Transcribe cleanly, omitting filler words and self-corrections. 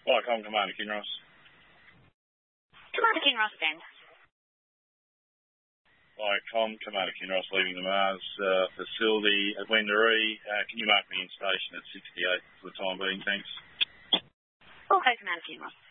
Flycom Commander Kinross. Commander Kinross, Ben. Flycom Commander Kinross leaving the Mars facility at Wendouree. Can you mark me in station at 68 for the time being? Thanks. Okay, Commander Kinross.